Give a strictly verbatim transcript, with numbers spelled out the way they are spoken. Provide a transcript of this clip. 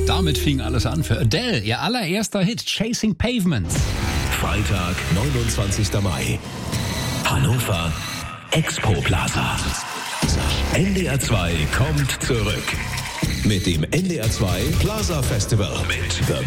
Damit fing alles an für Adele, ihr allererster Hit, Chasing Pavements. Freitag, neunundzwanzigster Mai. Hannover, Expo Plaza. N D R zwei kommt zurück. Mit dem N D R zwei Plaza Festival mit The